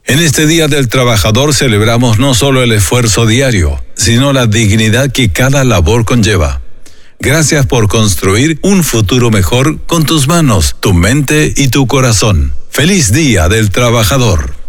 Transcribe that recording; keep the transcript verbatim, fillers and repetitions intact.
En este Día del Trabajador celebramos no solo el esfuerzo diario, sino la dignidad que cada labor conlleva. Gracias por construir un futuro mejor con tus manos, tu mente y tu corazón. ¡Feliz Día del Trabajador!